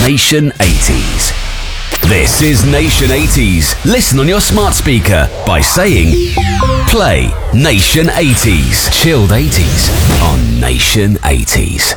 Nation 80s. This is Nation 80s. Listen on your smart speaker by saying, play Nation 80s. Chilled 80s on Nation 80s.